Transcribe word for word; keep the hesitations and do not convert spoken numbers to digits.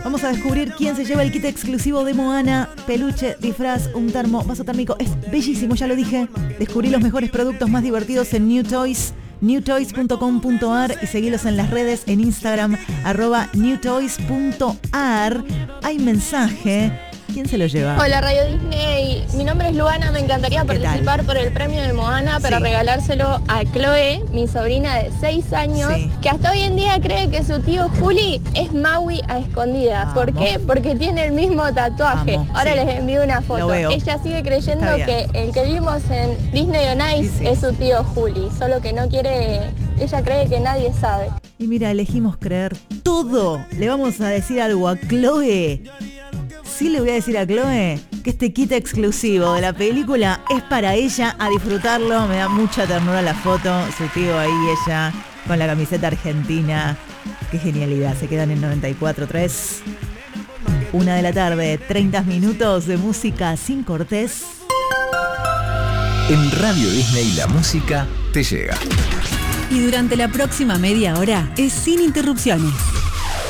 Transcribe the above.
Vamos a descubrir quién se lleva el kit exclusivo de Moana. Peluche, disfraz, un termo, vaso térmico. Es bellísimo, ya lo dije. Descubrí los mejores productos más divertidos en New Toys. new toys punto com punto a r y seguilos en las redes, en Instagram, arroba new toys punto a r. Hay mensaje. ¿Quién se lo lleva? Hola Radio Disney, mi nombre es Luana, me encantaría participar tal? por el premio de Moana para sí. regalárselo a Chloe, mi sobrina de seis años, sí. que hasta hoy en día cree que su tío Juli es Maui a escondidas. Amo. ¿Por qué? Porque tiene el mismo tatuaje. Amo. Ahora sí. les envío una foto. Ella sigue creyendo que el que vimos en Disney on Ice sí, sí. es su tío Juli, solo que no quiere, ella cree que nadie sabe. Y mira, elegimos creer todo. Le vamos a decir algo a Chloe. Sí le voy a decir a Chloe que este kit exclusivo de la película es para ella, a disfrutarlo. Me da mucha ternura la foto, su tío ahí, ella con la camiseta argentina. Qué genialidad, se quedan en noventa y cuatro punto tres. Una de la tarde, treinta minutos de música sin cortes. En Radio Disney la música te llega. Y durante la próxima media hora es sin interrupciones.